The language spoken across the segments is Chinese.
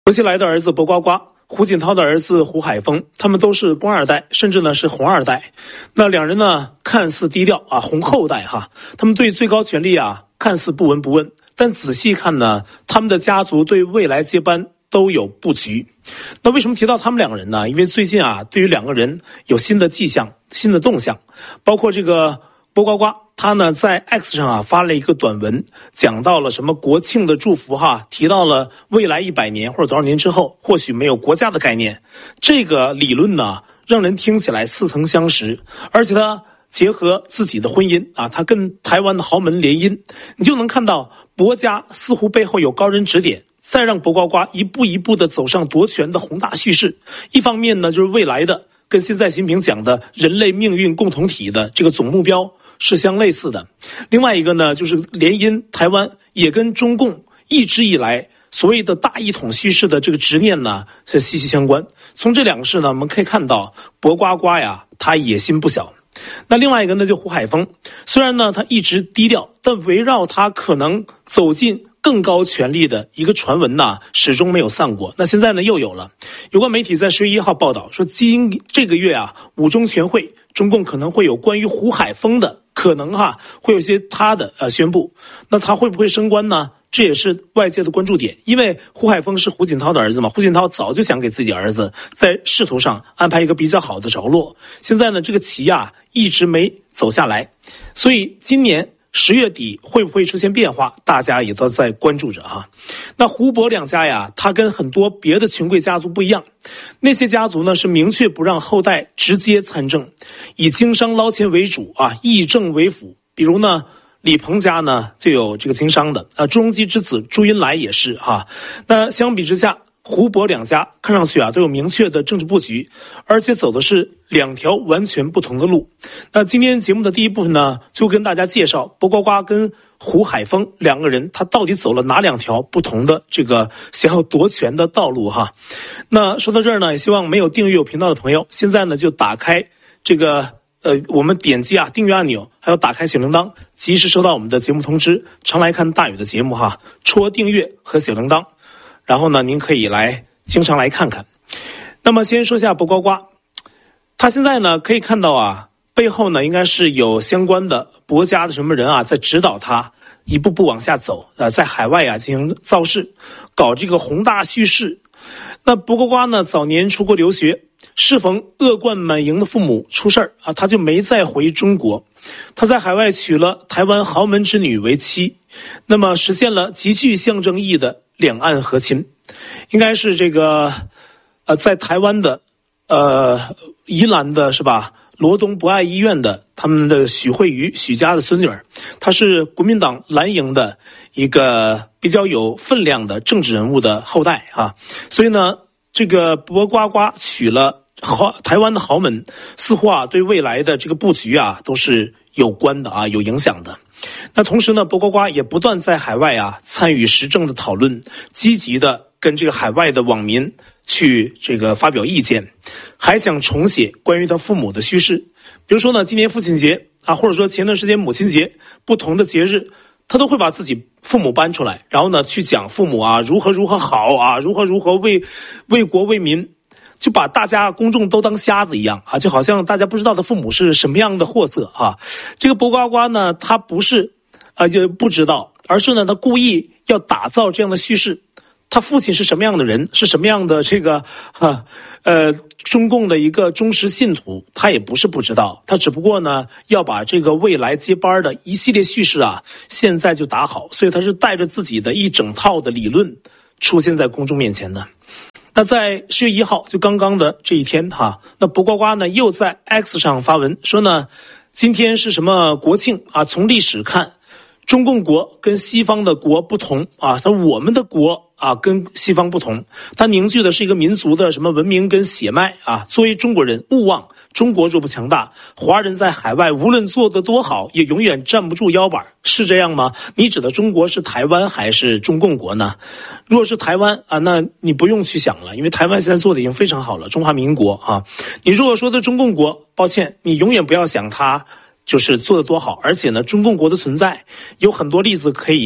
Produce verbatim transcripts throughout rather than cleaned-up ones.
薄熙来的儿子薄瓜瓜，胡锦涛的儿子胡海峰，他们都是官二代，甚至呢是红二代。那两人呢看似低调啊，红后代哈，他们对最高权力啊看似不闻不问，但仔细看呢，他们的家族对未来接班都有布局。那为什么提到他们两个人呢？因为最近啊，对于两个人有新的迹象、新的动向，包括这个薄瓜瓜，他呢在 X 上啊发了一个短文，讲到了什么国庆的祝福哈，提到了未来一百年或者多少年之后，或许没有国家的概念。这个理论呢，让人听起来似曾相识，而且他结合自己的婚姻啊，他跟台湾的豪门联姻，你就能看到薄家似乎背后有高人指点。再让薄瓜瓜一步一步的走上夺权的宏大叙事，一方面呢，就是未来的跟现在习近平讲的人类命运共同体的这个总目标是相类似的；另外一个呢，就是联姻台湾也跟中共一直以来所谓的大一统叙事的这个执念呢是息息相关。从这两个事呢，我们可以看到薄瓜瓜呀，他野心不小。那另外一个呢，就胡海峰，虽然呢他一直低调，但围绕他可能走进更高权力的一个传闻呢，始终没有散过。那现在呢又有了，有关媒体在十月一号报道说，今这个月啊，五中全会，中共可能会有关于胡海峰的可能哈，会有些他的呃宣布。那他会不会升官呢？这也是外界的关注点，因为胡海峰是胡锦涛的儿子嘛，胡锦涛早就想给自己儿子在仕途上安排一个比较好的着落。现在呢，这个棋啊一直没走下来，所以今年十月底会不会出现变化，大家也都在关注着哈。那胡薄两家呀，他跟很多别的权贵家族不一样，那些家族呢是明确不让后代直接参政，以经商捞钱为主啊，议政为辅。比如呢，李鹏家呢就有这个经商的啊，朱镕基之子朱荫来也是哈。那相比之下，胡薄两家看上去啊都有明确的政治布局，而且走的是两条完全不同的路。那今天节目的第一部分呢，就跟大家介绍薄瓜瓜跟胡海峰两个人他到底走了哪两条不同的这个想要夺权的道路哈。那说到这儿呢，也希望没有订阅我频道的朋友，现在呢就打开这个呃，我们点击啊订阅按钮，还有打开小铃铛，及时收到我们的节目通知。常来看大宇的节目哈，戳订阅和小铃铛，然后呢，您可以来经常来看看。那么先说下薄瓜瓜，他现在呢可以看到啊，背后呢应该是有相关的薄家的什么人啊在指导他一步步往下走，呃，在海外啊进行造势，搞这个宏大叙事。那薄瓜瓜呢早年出国留学，适逢恶贯满盈的父母出事儿啊，他就没再回中国。他在海外娶了台湾豪门之女为妻，那么实现了极具象征意义的两岸和亲。应该是这个呃，在台湾的呃宜兰的是吧，罗东博爱医院的他们的许慧瑜许家的孙女儿，她是国民党蓝营的一个比较有分量的政治人物的后代啊。所以呢，这个薄瓜瓜娶了豪台湾的豪门，似乎啊对未来的这个布局啊都是有关的啊，有影响的。那同时呢，薄瓜瓜也不断在海外啊参与时政的讨论，积极的跟这个海外的网民去这个发表意见，还想重写关于他父母的叙事。比如说呢，今年父亲节啊，或者说前段时间母亲节，不同的节日，他都会把自己父母搬出来，然后呢去讲父母啊如何如何好啊，如何如何为为国为民，就把大家公众都当瞎子一样啊，就好像大家不知道的父母是什么样的货色啊。这个薄瓜瓜呢，他不是啊就不知道，而是呢他故意要打造这样的叙事。他父亲是什么样的人，是什么样的这个啊呃中共的一个忠实信徒，他也不是不知道，他只不过呢要把这个未来接班的一系列叙事啊现在就打好，所以他是带着自己的一整套的理论出现在公众面前的。那在十月一号就刚刚的这一天哈，那薄瓜瓜呢又在 X 上发文说呢，今天是什么国庆啊？从历史看，中共国跟西方的国不同啊，他我们的国啊跟西方不同，它凝聚的是一个民族的什么文明跟血脉啊。作为中国人，勿忘中国若不强大，华人在海外无论做得多好，也永远站不住腰板，是这样吗？你指的中国是台湾还是中共国呢？若是台湾啊，那你不用去想了，因为台湾现在做的已经非常好了，中华民国啊。你如果说的中共国，抱歉，你永远不要想它就是做得多好，而且呢，中共国的存在有很多例子可以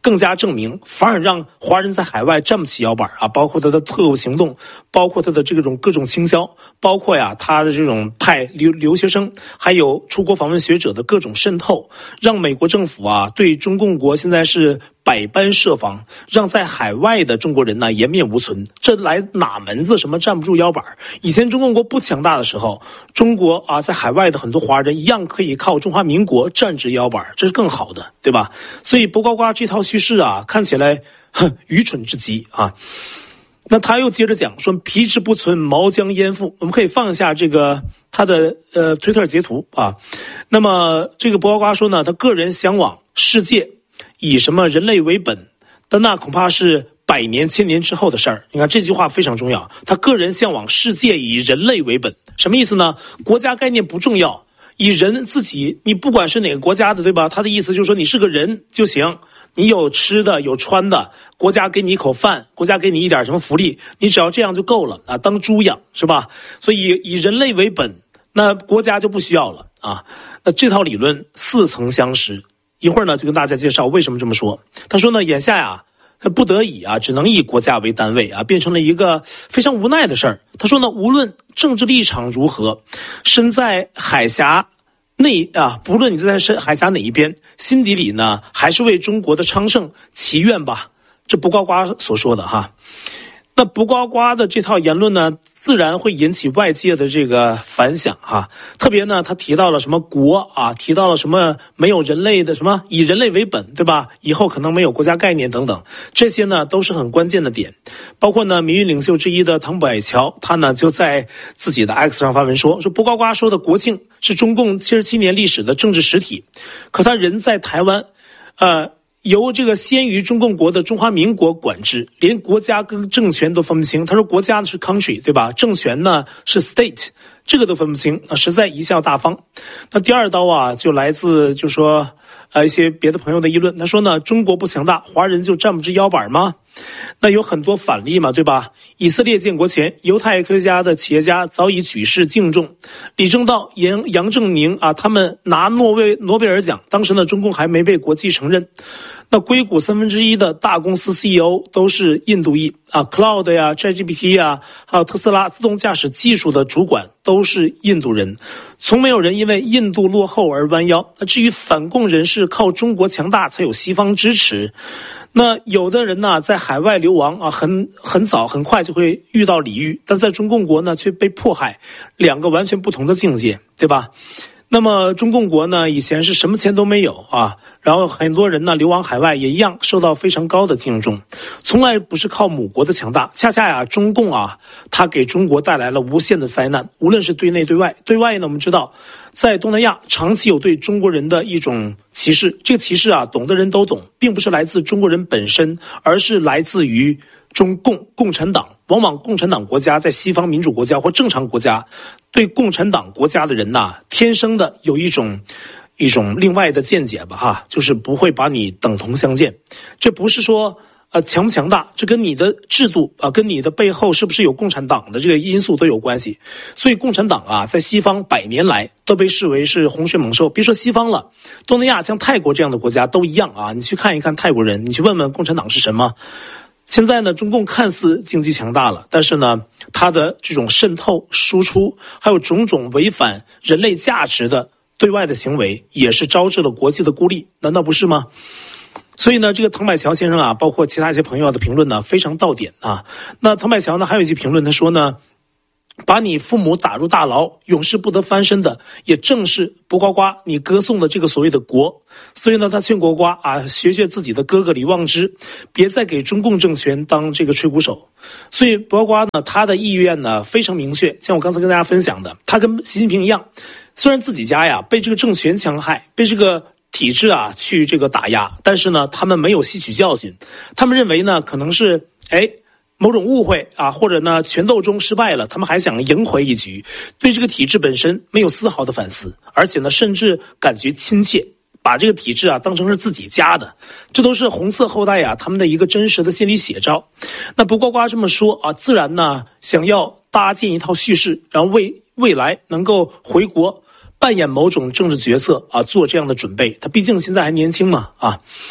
更加证明，反而让华人在海外站不起腰板啊！包括他的特务行动，包括他的这种各种倾销，包括呀他的这种派留留学生，还有出国访问学者的各种渗透，让美国政府啊对中共国现在是百般设防，让在海外的中国人呢颜面无存。这来哪门子什么站不住腰板？以前中共国不强大的时候，中国啊在海外的很多华人一样可以靠中华民国站直腰板，这是更好的，对吧？所以不呱呱这套叙事啊，看起来哼愚蠢至极啊。那他又接着讲说，皮之不存，毛将焉附？我们可以放下这个他的呃推特截图啊。那么这个不呱呱说呢，他个人向往世界以什么人类为本，但那恐怕是百年千年之后的事儿。你看这句话非常重要，他个人向往世界以人类为本，什么意思呢？国家概念不重要，以人自己，你不管是哪个国家的，对吧？他的意思就是说你是个人就行，你有吃的有穿的，国家给你一口饭，国家给你一点什么福利，你只要这样就够了啊，当猪养是吧？所以以人类为本，那国家就不需要了啊。那这套理论似曾相识，一会儿呢就跟大家介绍为什么这么说。他说呢，眼下呀他不得已啊，只能以国家为单位啊，变成了一个非常无奈的事儿。他说呢，无论政治立场如何，身在海峡内啊，不论你在深海峡哪一边，心底里呢还是为中国的昌盛祈愿吧。这不呱呱所说的哈。那不呱呱的这套言论呢，自然会引起外界的这个反响哈。特别呢，他提到了什么国啊，提到了什么没有人类的什么以人类为本，对吧？以后可能没有国家概念等等，这些呢都是很关键的点。包括呢，民运领袖之一的唐百乔，他呢就在自己的 X 上发文说，说不呱呱说的国庆是中共七十七年历史的政治实体，可他人在台湾，呃。由这个先于中共国的中华民国管制，连国家跟政权都分不清。他说国家呢是 country， 对吧？政权呢是 state， 这个都分不清啊，实在贻笑大方。那第二刀啊，就来自就说呃一些别的朋友的议论。他说呢，中国不强大，华人就站不直腰板吗？那有很多反例嘛，对吧？以色列建国前，犹太科学家的企业家早已举世敬重，李政道、杨杨振宁啊，他们拿诺贝诺贝尔奖，当时呢，中共还没被国际承认。那硅谷三分之一的大公司 C E O 都是印度裔啊 ，Cloud 呀、ChatGPT 呀，还有特斯拉自动驾驶技术的主管都是印度人，从没有人因为印度落后而弯腰。那至于反共人士靠中国强大才有西方支持，那有的人呢在海外流亡啊，很很早很快就会遇到礼遇，但在中共国呢却被迫害，两个完全不同的境界，对吧？那么中共国呢以前是什么钱都没有啊，然后很多人呢流亡海外也一样受到非常高的敬重，从来不是靠母国的强大，恰恰呀中共啊它给中国带来了无限的灾难，无论是对内对外。对外呢我们知道在东南亚长期有对中国人的一种歧视，这个歧视啊懂的人都懂，并不是来自中国人本身，而是来自于中共共产党。往往共产党国家在西方民主国家或正常国家，对共产党国家的人呐、啊，天生的有一种一种另外的见解吧哈，就是不会把你等同相见。这不是说呃强不强大，这跟你的制度啊、呃，跟你的背后是不是有共产党的这个因素都有关系。所以共产党啊，在西方百年来都被视为是洪水猛兽。别说西方了，东南亚像泰国这样的国家都一样啊。你去看一看泰国人，你去问问共产党是什么。现在呢，中共看似经济强大了，但是呢，它的这种渗透、输出，还有种种违反人类价值的对外的行为，也是招致了国际的孤立，难道不是吗？所以呢，这个唐百乔先生啊，包括其他一些朋友的评论呢，非常到点啊。那唐百乔呢，还有一句评论，他说呢，把你父母打入大牢，永世不得翻身的，也正是不呱呱你歌颂的这个所谓的国。所以呢，他劝呱呱啊，学学自己的哥哥李旺之，别再给中共政权当这个吹鼓手。所以不呱呱呢，他的意愿呢非常明确，像我刚才跟大家分享的，他跟习近平一样，虽然自己家呀被这个政权戕害，被这个体制啊去这个打压，但是呢，他们没有吸取教训，他们认为呢，可能是哎。某种误会啊，或者呢权斗中失败了，他们还想赢回一局，对这个体制本身没有丝毫的反思，而且呢甚至感觉亲切，把这个体制啊当成是自己家的，这都是红色后代啊他们的一个真实的心理写照。那不呱呱这么说啊，自然呢想要搭建一套叙事，然后为未来能够回国扮演某种政治角色啊做这样的准备，他毕竟现在还年轻嘛啊。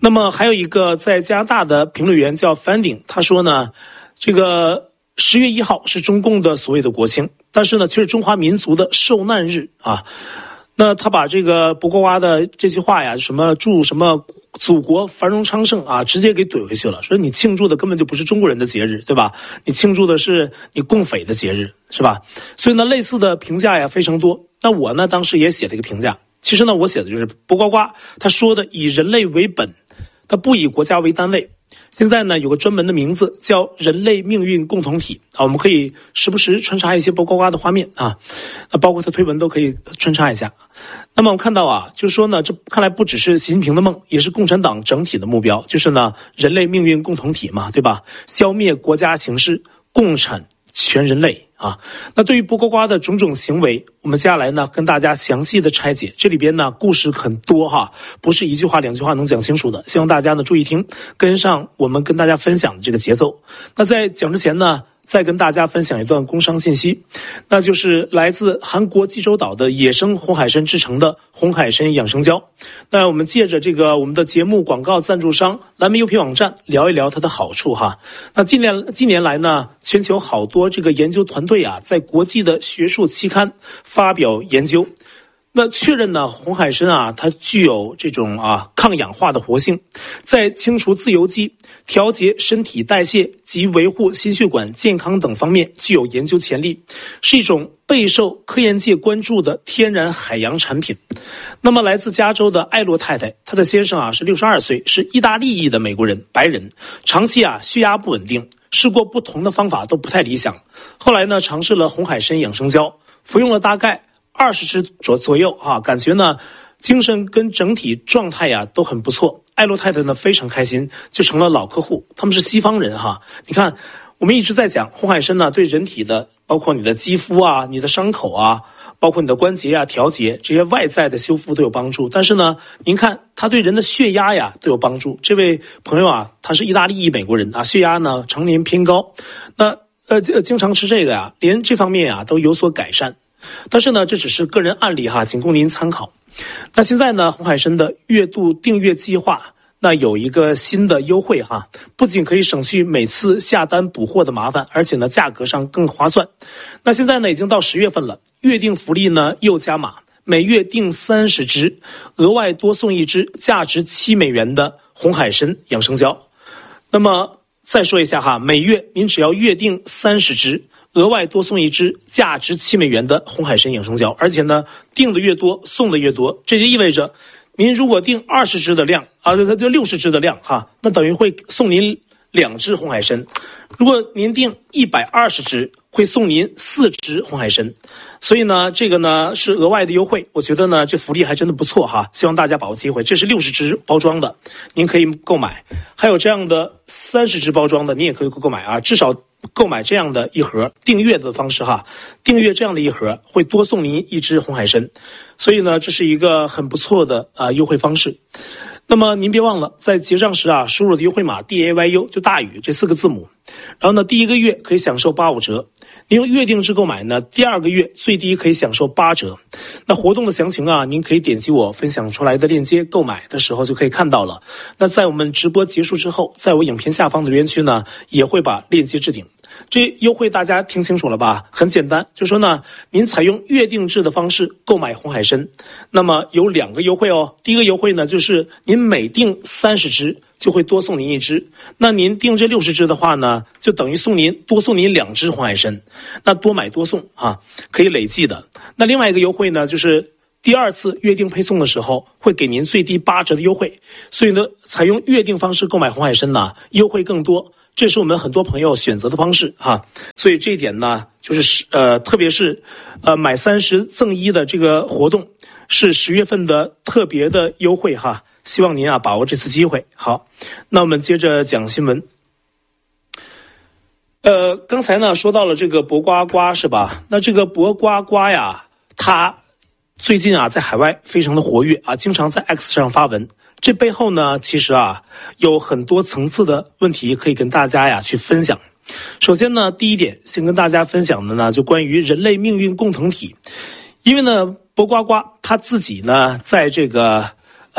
那么还有一个在加拿大的评论员叫范鼎，他说呢，这个十月一号是中共的所谓的国庆，但是呢却是中华民族的受难日啊。那他把这个博瓜瓜的这句话呀，什么祝什么祖国繁荣昌盛啊，直接给怼回去了，说你庆祝的根本就不是中国人的节日，对吧？你庆祝的是你共匪的节日，是吧？所以呢，类似的评价呀非常多。那我呢，当时也写了一个评价，其实呢，我写的就是博瓜瓜他说的以人类为本，他不以国家为单位。现在呢，有个专门的名字叫人类命运共同体啊，我们可以时不时穿插一些博瓜瓜的画面啊，包括他推文都可以穿插一下。那么我们看到啊，就是说呢，这看来不只是习近平的梦，也是共产党整体的目标，就是呢，人类命运共同体嘛，对吧？消灭国家形势，共产全人类啊。那对于博瓜瓜的种种行为，我们接下来呢跟大家详细的拆解，这里边呢故事很多哈，不是一句话两句话能讲清楚的，希望大家呢注意听，跟上我们跟大家分享的这个节奏。那在讲之前呢，再跟大家分享一段工商信息，那就是来自韩国济州岛的野生红海参制成的红海参养生胶。那我们借着这个我们的节目广告赞助商蓝莓优品网站聊一聊它的好处哈。那近年近年来呢，全球好多这个研究团队啊，在国际的学术期刊发表研究，那确认呢，红海参啊，它具有这种啊抗氧化的活性，在清除自由基、调节身体代谢及维护心血管健康等方面具有研究潜力，是一种备受科研界关注的天然海洋产品。那么来自加州的艾洛太太，她的先生啊是六十二岁，是意大利裔的美国人，白人，长期啊血压不稳定，试过不同的方法都不太理想，后来呢尝试了红海参养生胶，服用了大概二十支左左右啊，感觉呢精神跟整体状态呀都很不错。艾洛太太呢非常开心，就成了老客户。他们是西方人哈，你看我们一直在讲红海参呢对人体的，包括你的肌肤啊、你的伤口啊，包括你的关节啊调节这些外在的修复都有帮助。但是呢，您看它对人的血压呀都有帮助。这位朋友啊，他是意大利裔美国人啊，血压呢常年偏高，那呃经常吃这个呀，连这方面啊都有所改善。但是呢，这只是个人案例哈，仅供您参考。那现在呢，红海参的月度订阅计划那有一个新的优惠哈，不仅可以省去每次下单补货的麻烦，而且呢价格上更划算。那现在呢已经到十月份了，月订福利呢又加码，每月订三十支，额外多送一支价值七美元的红海参养生胶。那么再说一下哈，每月您只要月订三十支，额外多送一支价值七美元的红海参养生胶，而且呢订的越多送的越多，这就意味着您如果订二十支的量啊，这就六十支的量哈，那等于会送您两支红海参。如果您订一百二十支，会送您四支红海参。所以呢，这个呢是额外的优惠，我觉得呢这福利还真的不错哈，希望大家把握机会。这是六十支包装的，您可以购买；还有这样的三十支包装的，您也可以购买啊，至少购买这样的一盒，订阅的方式哈，订阅这样的一盒会多送您一支红海参，所以呢，这是一个很不错的啊、呃、优惠方式。那么您别忘了，在结账时啊，输入的优惠码 D A Y U 就大宇这四个字母，然后呢，第一个月可以享受八五折。您用月定制购买呢，第二个月最低可以享受八折。那活动的详情啊，您可以点击我分享出来的链接，购买的时候就可以看到了。那在我们直播结束之后，在我影片下方的留言区呢，也会把链接置顶。这优惠大家听清楚了吧？很简单，就说呢，您采用月定制的方式购买红海参，那么有两个优惠哦。第一个优惠呢，就是您每订三十支就会多送您一支，那您订这六十支的话呢，就等于送您多送您两支红海参，那多买多送啊，可以累计的。那另外一个优惠呢，就是第二次约定配送的时候会给您最低八折的优惠，所以呢，采用约定方式购买红海参呢，优惠更多。这是我们很多朋友选择的方式哈，所以这一点呢，就是呃，特别是呃买三十赠一的这个活动是十月份的特别的优惠哈，希望您啊把握这次机会。好，那我们接着讲新闻。呃，刚才呢说到了这个博瓜瓜是吧？那这个博瓜瓜呀，它最近啊在海外非常的活跃啊，经常在 X 上发文。这背后呢，其实啊有很多层次的问题可以跟大家呀去分享。首先呢，第一点，先跟大家分享的呢，就关于人类命运共同体。因为呢，博瓜瓜他自己呢，在这个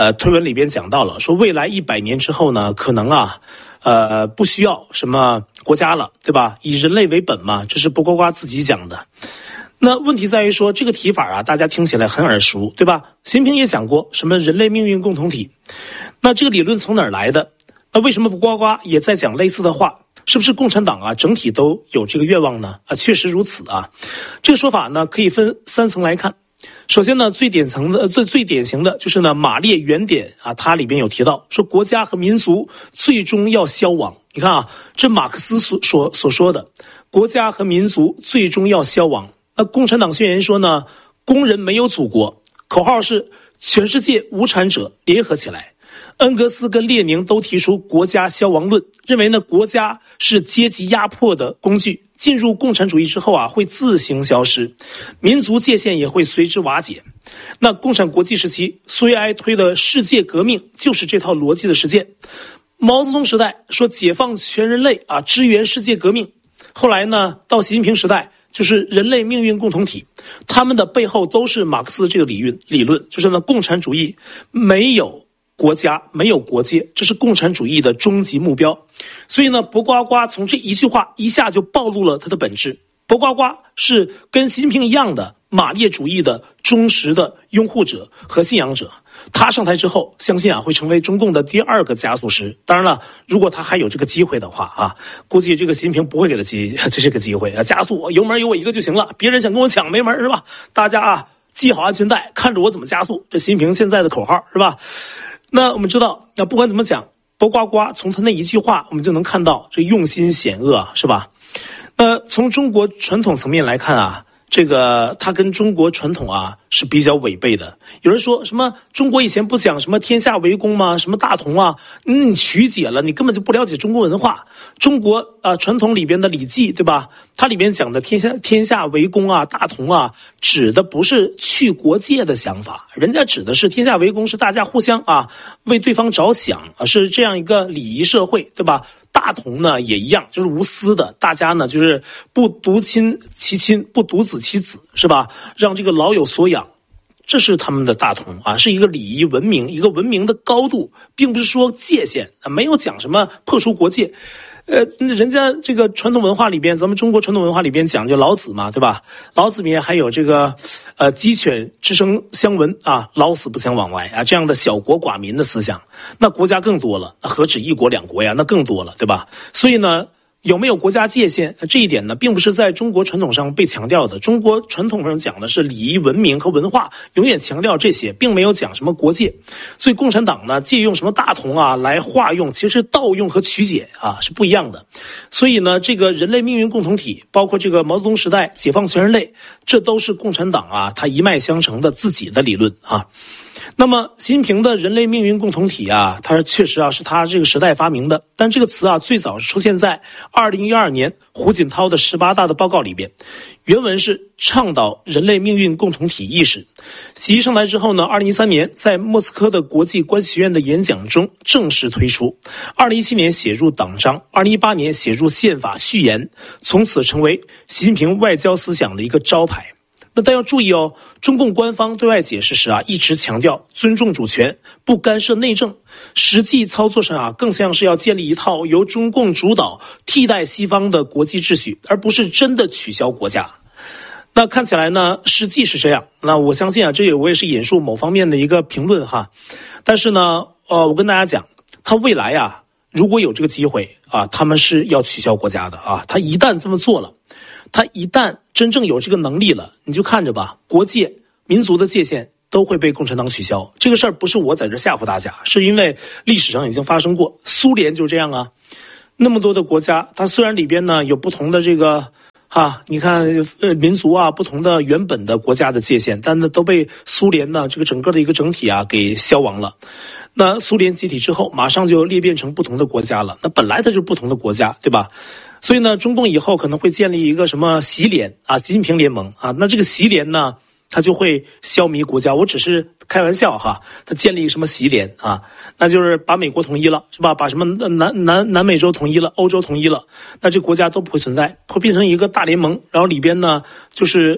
呃推文里边讲到了，说未来一百年之后呢，可能啊，呃不需要什么国家了，对吧？以人类为本嘛，这是不呱呱自己讲的。那问题在于说这个提法啊，大家听起来很耳熟，对吧？习近平也讲过什么人类命运共同体，那这个理论从哪儿来的？那为什么不呱呱也在讲类似的话？是不是共产党啊整体都有这个愿望呢？啊，确实如此啊。这个说法呢可以分三层来看。首先呢，最典层的最最典型的就是呢，马列原典啊，它里边有提到说国家和民族最终要消亡。你看啊，这马克思所所所说的国家和民族最终要消亡。那共产党宣言说呢，工人没有祖国，口号是全世界无产者联合起来。恩格斯跟列宁都提出国家消亡论，认为呢国家是阶级压迫的工具，进入共产主义之后啊会自行消失，民族界限也会随之瓦解。那共产国际时期，苏维埃推的世界革命就是这套逻辑的实践。毛泽东时代说解放全人类啊，支援世界革命。后来呢，到习近平时代就是人类命运共同体，他们的背后都是马克思这个理论，理论就是呢，共产主义没有国家，没有国界，这是共产主义的终极目标。所以呢，博呱呱从这一句话一下就暴露了它的本质。博呱呱是跟习近平一样的马列主义的忠实的拥护者和信仰者。他上台之后，相信啊会成为中共的第二个加速师。当然了，如果他还有这个机会的话啊，估计这个习近平不会给他机这是个机会啊，加速油门有我一个就行了，别人想跟我抢没门是吧？大家啊系好安全带，看着我怎么加速。这习近平现在的口号是吧？那我们知道，那不管怎么讲，博呱呱从他那一句话，我们就能看到这用心险恶，是吧？那从中国传统层面来看啊，这个它跟中国传统啊是比较违背的。有人说什么中国以前不讲什么天下为公吗？什么大同啊？嗯，你曲解了，你根本就不了解中国文化。中国啊、呃、传统里边的《礼记》，对吧？它里边讲的天下天下为公啊，大同啊，指的不是去国界的想法，人家指的是天下为公，是大家互相啊为对方着想啊，是这样一个礼仪社会，对吧？大同呢也一样，就是无私的，大家呢就是不独亲其亲，不独子其子，是吧？让这个老有所养，这是他们的大同啊，是一个礼仪文明，一个文明的高度，并不是说界限啊，没有讲什么破除国界。呃，人家这个传统文化里边，咱们中国传统文化里边讲究老子嘛，对吧？老子里面还有这个，呃，鸡犬之声相闻啊，老死不相往来啊，这样的小国寡民的思想。那国家更多了，那何止一国两国呀？那更多了，对吧？所以呢，有没有国家界限这一点呢，并不是在中国传统上被强调的。中国传统上讲的是礼仪文明和文化，永远强调这些，并没有讲什么国界。所以共产党呢，借用什么大同啊来化用，其实是盗用和曲解啊，是不一样的。所以呢，这个人类命运共同体，包括这个毛泽东时代解放全人类，这都是共产党啊他一脉相承的自己的理论啊。那么习近平的人类命运共同体啊，它确实啊是他这个时代发明的，但这个词啊最早是出现在二零一二年胡锦涛的十八大的报告里边，原文是倡导人类命运共同体意识。习上台之后呢，二零一三年在莫斯科的国际关系学院的演讲中正式推出，二零一七年写入党章，二零一八年写入宪法序言，从此成为习近平外交思想的一个招牌。那但要注意哦，中共官方对外解释时啊，一直强调尊重主权，不干涉内政，实际操作上啊，更像是要建立一套由中共主导、替代西方的国际秩序，而不是真的取消国家。那看起来呢，实际是这样。那我相信啊，这也我也是引述某方面的一个评论哈。但是呢，呃，我跟大家讲，他未来啊，如果有这个机会啊，他们是要取消国家的啊。他一旦这么做了，他一旦真正有这个能力了，你就看着吧，国界、民族的界限都会被共产党取消。这个事儿不是我在这吓唬大家，是因为历史上已经发生过，苏联就这样啊。那么多的国家，它虽然里边呢有不同的这个哈，你看呃民族啊，不同的原本的国家的界限，但呢都被苏联呢这个整个的一个整体啊给消亡了。那苏联解体之后，马上就裂变成不同的国家了。那本来它就是不同的国家，对吧？所以呢，中共以后可能会建立一个什么习联啊，习近平联盟啊。那这个习联呢，它就会消弭国家。我只是开玩笑哈，它建立什么习联啊？那就是把美国统一了，是吧？把什么南南南美洲统一了，欧洲统一了，那这国家都不会存在，会变成一个大联盟。然后里边呢，就是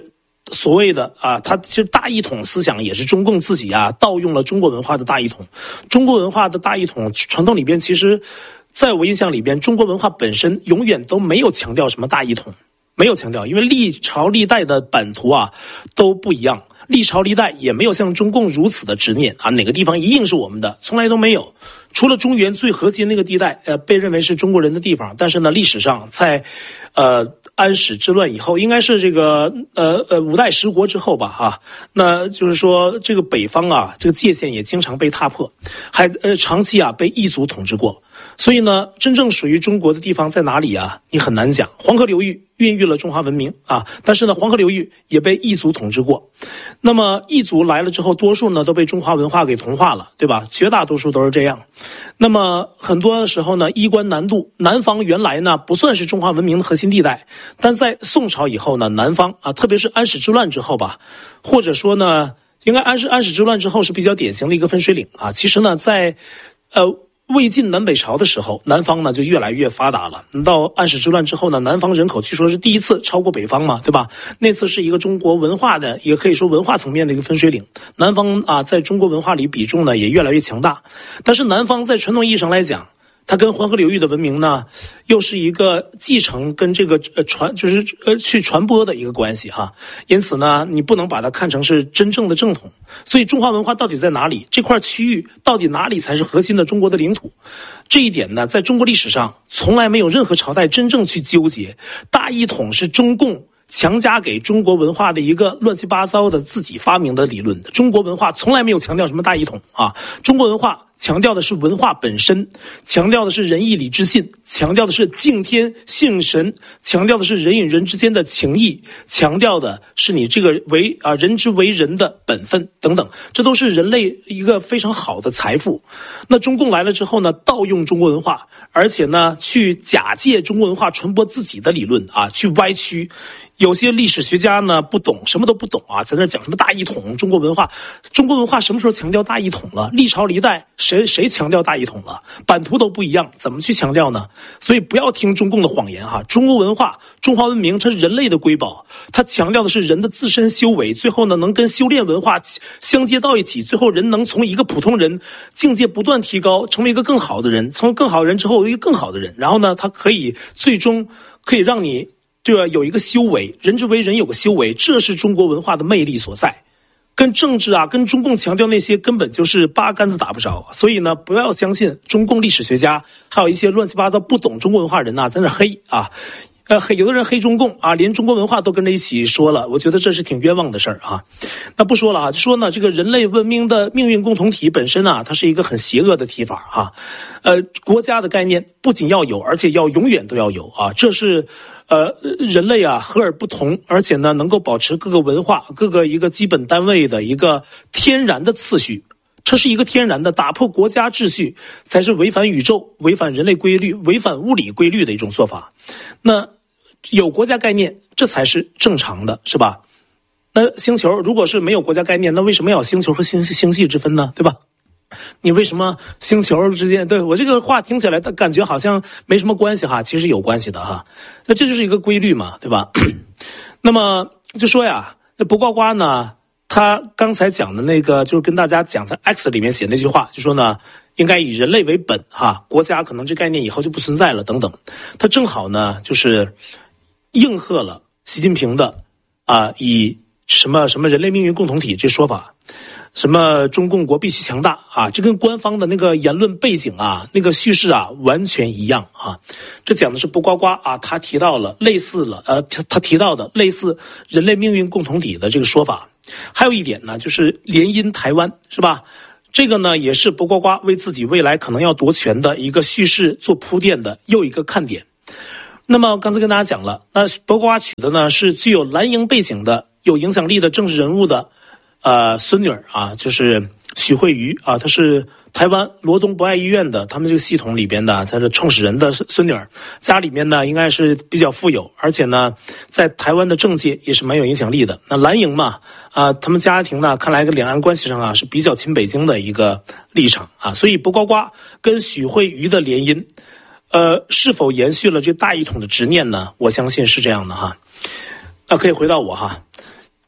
所谓的啊，他其实大一统思想也是中共自己啊盗用了中国文化的大一统。中国文化的大一统传统里边，其实在我印象里边，中国文化本身永远都没有强调什么大一统，没有强调，因为历朝历代的版图啊都不一样，历朝历代也没有像中共如此的执念啊，哪个地方一定是我们的，从来都没有。除了中原最核心那个地带，呃，被认为是中国人的地方，但是呢，历史上在，呃，安史之乱以后，应该是这个呃呃五代十国之后吧，哈、啊，那就是说这个北方啊，这个界限也经常被踏破，还呃长期啊被异族统治过，所以呢，真正属于中国的地方在哪里啊？你很难讲。黄河流域孕育了中华文明啊，但是呢，黄河流域也被异族统治过。那么异族来了之后，多数呢都被中华文化给同化了，对吧？绝大多数都是这样。那么很多时候呢，衣冠南渡，南方原来呢不算是中华文明的核心地带，但在宋朝以后呢，南方啊，特别是安史之乱之后吧，或者说呢，应该安史安史之乱之后是比较典型的一个分水岭啊。其实呢，在呃。魏晋南北朝的时候，南方呢就越来越发达了。到安史之乱之后呢，南方人口据说是第一次超过北方嘛，对吧？那次是一个中国文化的，也可以说文化层面的一个分水岭。南方啊，在中国文化里比重呢也越来越强大。但是南方在传统意义上来讲，它跟黄河流域的文明呢，又是一个继承跟这个呃传就是呃去传播的一个关系哈。因此呢，你不能把它看成是真正的正统。所以中华文化到底在哪里？这块区域到底哪里才是核心的中国的领土？这一点呢，在中国历史上从来没有任何朝代真正去纠结。大一统是中共强加给中国文化的一个乱七八糟的自己发明的理论。中国文化从来没有强调什么大一统啊，中国文化强调的是文化本身，强调的是仁义礼智信，强调的是敬天信神，强调的是人与人之间的情谊，强调的是你这个为啊人之为人的本分等等，这都是人类一个非常好的财富。那中共来了之后呢，盗用中国文化，而且呢去假借中国文化传播自己的理论啊，去歪曲。有些历史学家呢不懂，什么都不懂啊，在那讲什么大一统，中国文化，中国文化什么时候强调大一统了？历朝历代谁谁强调大一统了？版图都不一样，怎么去强调呢？所以不要听中共的谎言哈！中国文化、中华文明，它是人类的瑰宝，它强调的是人的自身修为，最后呢能跟修炼文化相接到一起，最后人能从一个普通人境界不断提高，成为一个更好的人，从更好的人之后一个更好的人，然后呢，他可以最终可以让你。对吧？有一个修为，人之为人有个修为，这是中国文化的魅力所在。跟政治啊，跟中共强调那些根本就是八竿子打不着。所以呢，不要相信中共历史学家，还有一些乱七八糟不懂中国文化人呐、啊，在那黑啊。呃，黑有的人黑中共啊，连中国文化都跟着一起说了，我觉得这是挺冤枉的事儿啊。那不说了啊，就说呢，这个人类文明的命运共同体本身啊，它是一个很邪恶的提法啊。呃，国家的概念不仅要有，而且要永远都要有啊，这是。呃，人类啊，和而不同，而且呢，能够保持各个文化、各个一个基本单位的一个天然的次序，这是一个天然的，打破国家秩序才是违反宇宙、违反人类规律、违反物理规律的一种做法。那有国家概念，这才是正常的，是吧？那星球如果是没有国家概念，那为什么要有星球和星星系之分呢？对吧？你为什么星球之间，对，我这个话听起来感觉好像没什么关系哈，其实有关系的哈。那这就是一个规律嘛，对吧？那么就说呀，那不呱呱呢，他刚才讲的那个就是跟大家讲他 X 里面写那句话，就说呢应该以人类为本哈，国家可能这概念以后就不存在了等等。他正好呢就是应和了习近平的啊、呃、以什么什么人类命运共同体这说法。什么中共国必须强大啊，这跟官方的那个言论背景啊，那个叙事啊完全一样啊。这讲的是不呱呱啊，他提到了类似了呃他他提到的类似人类命运共同体的这个说法。还有一点呢，就是联姻台湾，是吧？这个呢也是不呱呱为自己未来可能要夺权的一个叙事做铺垫的又一个看点。那么刚才跟大家讲了，那不呱呱取的呢是具有蓝营背景的有影响力的政治人物的呃，孙女儿啊，就是许慧瑜啊，她是台湾罗东博爱医院的他们这个系统里边的，她是创始人的孙女儿，家里面呢应该是比较富有，而且呢在台湾的政界也是蛮有影响力的。那蓝营嘛，啊，他们家庭呢看来跟两岸关系上啊是比较亲北京的一个立场啊，所以不呱呱跟许慧瑜的联姻，呃，是否延续了这大一统的执念呢？我相信是这样的哈。那可以回到我哈。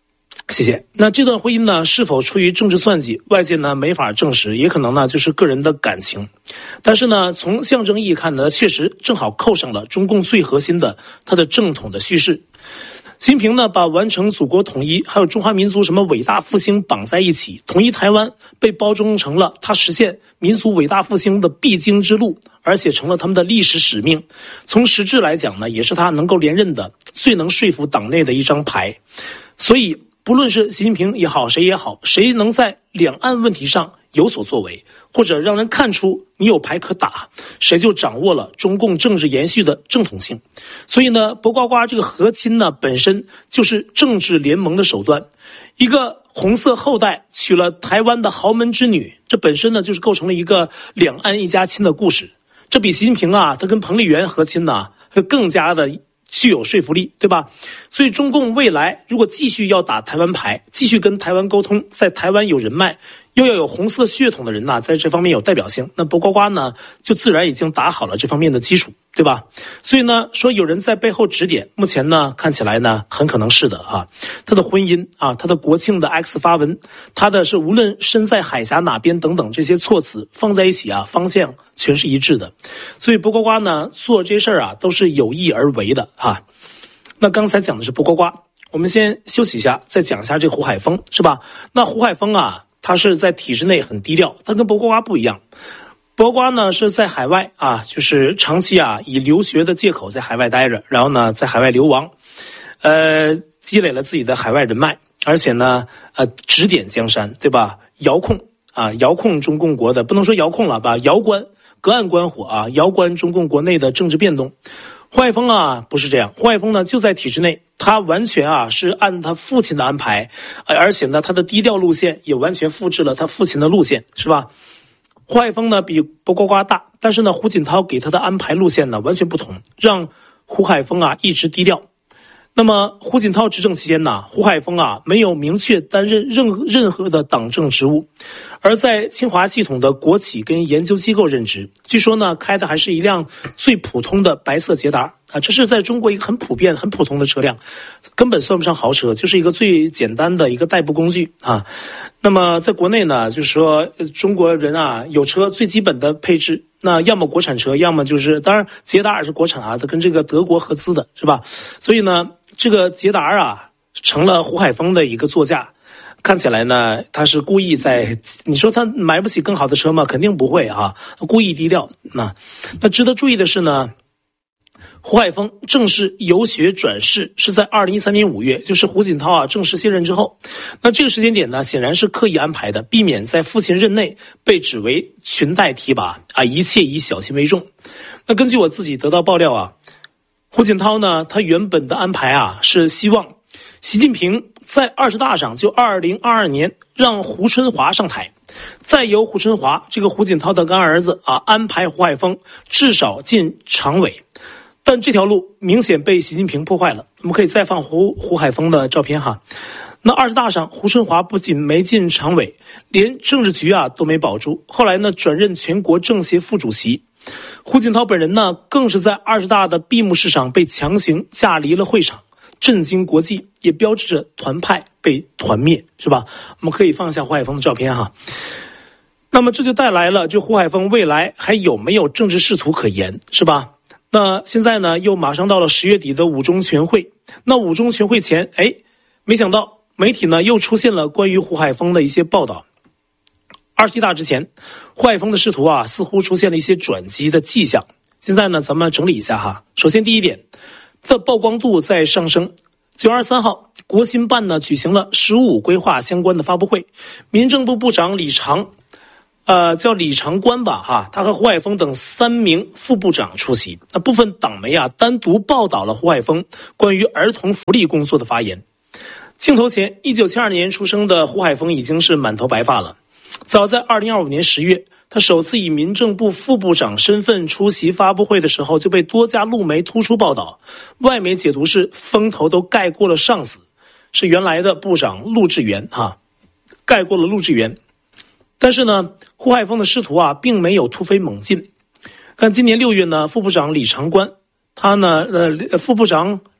谢谢。那这段婚姻呢，是否出于政治算计，外界呢没法证实，也可能呢就是个人的感情。但是呢，从象征意义看呢，确实正好扣上了中共最核心的它的正统的叙事。习近平呢，把完成祖国统一还有中华民族什么伟大复兴绑在一起，统一台湾被包装成了他实现民族伟大复兴的必经之路，而且成了他们的历史使命。从实质来讲呢，也是他能够连任的最能说服党内的一张牌。所以不论是习近平也好，谁也好，谁能在两岸问题上有所作为，或者让人看出你有牌可打，谁就掌握了中共政治延续的正统性。所以呢，博呱呱这个和亲呢，本身就是政治联盟的手段。一个红色后代娶了台湾的豪门之女，这本身呢就是构成了一个两岸一家亲的故事。这比习近平啊，他跟彭丽媛和亲呢，更加的具有说服力，对吧？所以中共未来如果继续要打台湾牌，继续跟台湾沟通，在台湾有人脉，又要有红色血统的人呐，在这方面有代表性，那博呱呱呢就自然已经打好了这方面的基础，对吧？所以呢，说有人在背后指点，目前呢看起来呢很可能是的啊。他的婚姻啊，他的国庆的 X 发文，他的是无论身在海峡哪边等等这些措辞放在一起啊，方向全是一致的。所以博呱呱呢做这些事儿啊都是有意而为的啊。那刚才讲的是博呱呱，我们先休息一下，再讲一下这个胡海峰，是吧？那胡海峰啊，他是在体制内很低调，他跟博呱呱不一样。博呱呢是在海外啊，就是长期啊以留学的借口在海外待着，然后呢在海外流亡，呃，积累了自己的海外人脉，而且呢呃指点江山，对吧？遥控啊，遥控中共国的，不能说遥控了吧，遥观隔岸观火啊，遥观中共国内的政治变动。胡海峰啊不是这样，胡海峰呢就在体制内，他完全啊是按他父亲的安排，而且呢他的低调路线也完全复制了他父亲的路线，是吧？胡海峰呢比博呱呱大，但是呢胡锦涛给他的安排路线呢完全不同，让胡海峰啊一直低调。那么胡锦涛执政期间呢，胡海峰啊没有明确担任任何任何的党政职务，而在清华系统的国企跟研究机构任职，据说呢开的还是一辆最普通的白色捷达啊，这是在中国一个很普遍很普通的车辆，根本算不上豪车，就是一个最简单的一个代步工具啊。那么在国内呢，就是说中国人啊有车最基本的配置，那要么国产车，要么就是当然捷达也是国产啊，它跟这个德国合资的，是吧？所以呢这个捷达啊成了胡海峰的一个座驾。看起来呢他是故意在，你说他买不起更好的车吗？肯定不会啊，故意低调。那那值得注意的是呢，胡海峰正式由学转仕是在二零一三年五月，就是胡锦涛啊正式卸任之后。那这个时间点呢显然是刻意安排的，避免在父亲任内被指为裙带提拔啊，一切以小心为重。那根据我自己得到爆料啊，胡锦涛呢他原本的安排啊是希望习近平在二十大上就二零二二年让胡春华上台，再由胡春华这个胡锦涛的干儿子啊安排胡海峰至少进常委。但这条路明显被习近平破坏了。我们可以再放胡胡海峰的照片哈。那二十大上，胡春华不仅没进常委，连政治局啊都没保住。后来呢，转任全国政协副主席。胡锦涛本人呢，更是在二十大的闭幕式上被强行架离了会场，震惊国际，也标志着团派被团灭，是吧？我们可以放下胡海峰的照片哈。那么这就带来了，就胡海峰未来还有没有政治仕途可言，是吧？那现在呢，又马上到了十月底的五中全会。那五中全会前，哎，没想到媒体呢又出现了关于胡海峰的一些报道。二十一大之前，胡海峰的仕途啊，似乎出现了一些转机的迹象。现在呢，咱们整理一下哈。首先第一点，它的曝光度在上升。九月二十三号，国新办呢举行了“十五”规划相关的发布会，民政部部长李长。呃，叫李长官吧，哈，他和胡海峰等三名副部长出席。那部分党媒啊，单独报道了胡海峰关于儿童福利工作的发言。镜头前，一九七二年出生的胡海峰已经是满头白发了。早在二零二五年十月，他首次以民政部副部长身份出席发布会的时候，就被多家路媒突出报道。外媒解读是风头都盖过了上司，是原来的部长陆志源哈，盖过了陆志源。但是呢，胡海峰的仕途啊，并没有突飞猛进。看今年六月呢，副部长李长官，他呢，呃，副部长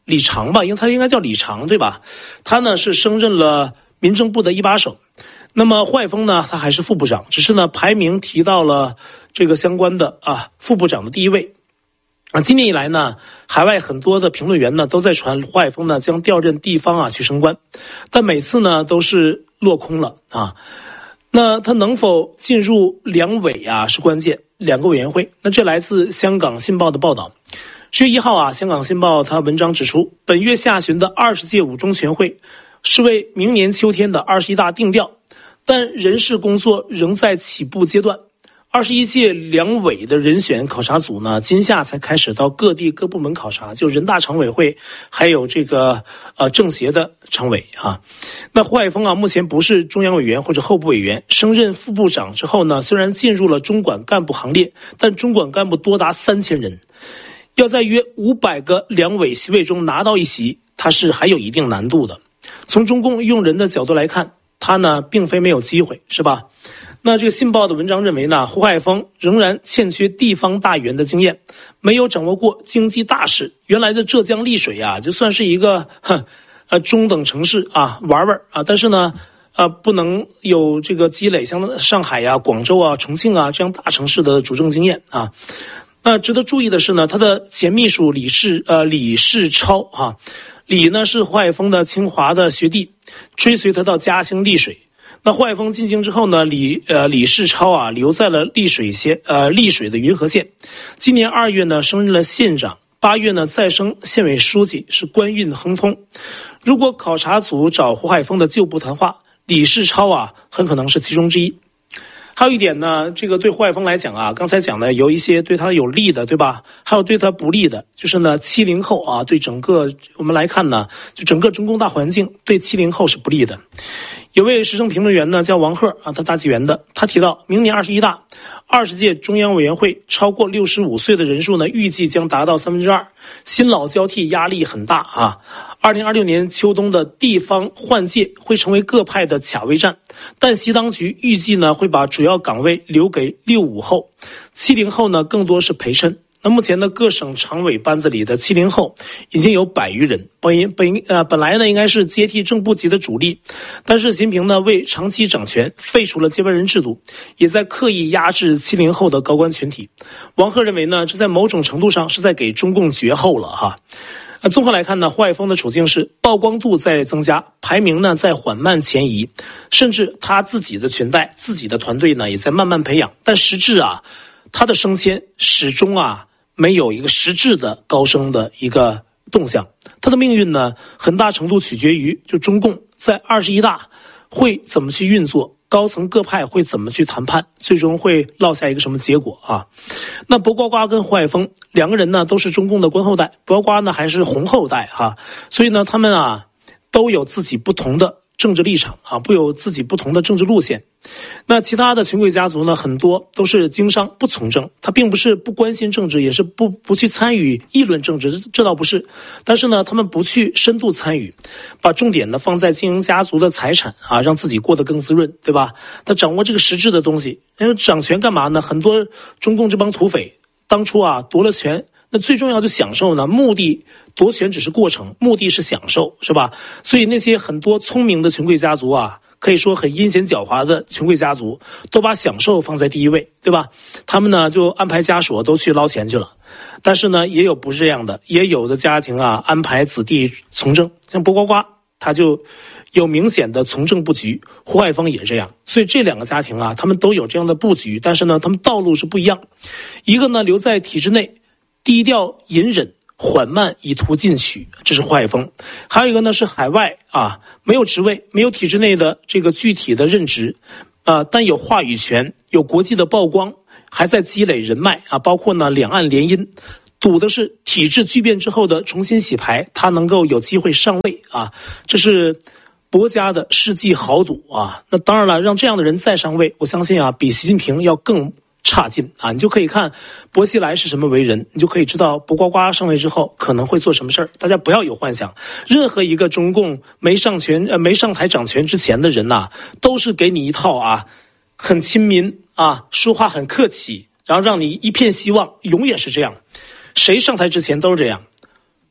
李长吧，因为他应该叫李长，对吧？他呢是升任了民政部的一把手。那么胡海峰呢，他还是副部长，只是呢排名提到了这个相关的啊副部长的第一位。啊，今年以来呢，海外很多的评论员呢都在传胡海峰呢将调任地方啊去升官，但每次呢都是落空了啊。那他能否进入两委啊是关键，两个委员会。那这来自香港信报的报道。十月一号啊，香港信报他文章指出，本月下旬的二十届五中全会是为明年秋天的二十一大定调，但人事工作仍在起步阶段。二十一届两委的人选考察组呢，今夏才开始到各地各部门考察，就人大常委会还有这个呃政协的常委啊。那胡海峰啊，目前不是中央委员或者候补委员，升任副部长之后呢，虽然进入了中管干部行列，但中管干部多达三千人，要在约五百个两委席位中拿到一席，他是还有一定难度的。从中共用人的角度来看，他呢并非没有机会，是吧？那这个信报的文章认为呢，胡海峰仍然欠缺地方大员的经验，没有掌握过经济大事。原来的浙江丽水啊，就算是一个哼呃中等城市啊，玩玩啊，但是呢，呃不能有这个积累像上海呀、广州啊、重庆啊这样大城市的主政经验啊。那值得注意的是呢，他的前秘书李世呃李世超哈、啊，李呢是胡海峰的清华的学弟，追随他到嘉兴丽水。那胡海峰进京之后呢，李呃李世超啊留在了丽水县呃丽水的云和县。今年二月呢升任了县长，八月呢再升县委书记，是官运亨通。如果考察组找胡海峰的旧部谈话，李世超啊很可能是其中之一。还有一点呢，这个对胡海峰来讲啊，刚才讲的有一些对他有利的，对吧？还有对他不利的，就是呢，七零后啊，对整个我们来看呢，就整个中共大环境对七零后是不利的。有位时政评论员呢叫王鹤啊，他大纪元的，他提到，明年二十一大，二十届中央委员会超过六十五岁的人数呢，预计将达到三分之二，新老交替压力很大啊。二零二六年秋冬的地方换届会成为各派的卡位战，但习当局预计呢会把主要岗位留给六五后，七零后呢更多是陪衬。那目前呢，各省常委班子里的七零后已经有百余人，本本呃本来呢应该是接替正部级的主力，但是习近平呢为长期掌权，废除了接班人制度，也在刻意压制七零后的高官群体。王鹤认为呢，这在某种程度上是在给中共绝后了哈。呃，综合来看呢，胡海峰的处境是曝光度在增加，排名呢在缓慢前移，甚至他自己的裙带、自己的团队呢也在慢慢培养，但实质啊，他的升迁始终啊没有一个实质的高升的一个动向。他的命运呢，很大程度取决于就中共在二十一大会怎么去运作，高层各派会怎么去谈判，最终会落下一个什么结果啊？那薄瓜瓜跟胡海峰两个人呢都是中共的官后代，薄瓜瓜呢还是红后代哈、啊，所以呢他们啊都有自己不同的政治立场啊，不有自己不同的政治路线。那其他的权贵家族呢，很多都是经商不从政，他并不是不关心政治，也是不不去参与议论政治，这倒不是。但是呢，他们不去深度参与，把重点呢放在经营家族的财产啊，让自己过得更滋润，对吧？他掌握这个实质的东西，因为掌权干嘛呢？很多中共这帮土匪当初啊夺了权，那最重要就享受呢，目的夺权只是过程，目的是享受，是吧？所以那些很多聪明的权贵家族啊，可以说很阴险狡猾的权贵家族，都把享受放在第一位，对吧？他们呢就安排家属都去捞钱去了。但是呢，也有不是这样的，也有的家庭啊安排子弟从政，像薄瓜瓜他就有明显的从政布局，胡海峰也这样。所以这两个家庭啊，他们都有这样的布局，但是呢，他们道路是不一样。一个呢留在体制内，低调隐忍，缓慢以图进取，这是胡海峰。还有一个呢是海外啊，没有职位，没有体制内的这个具体的任职，啊，但有话语权，有国际的曝光，还在积累人脉啊，包括呢两岸联姻，赌的是体制巨变之后的重新洗牌，他能够有机会上位啊，这是薄家的世纪豪赌啊。那当然了，让这样的人再上位，我相信啊，比习近平要更差劲啊！你就可以看薄熙来是什么为人，你就可以知道薄瓜瓜上位之后可能会做什么事儿。大家不要有幻想，任何一个中共没上权呃没上台掌权之前的人呐、啊，都是给你一套啊，很亲民啊，说话很客气，然后让你一片希望，永远是这样。谁上台之前都是这样。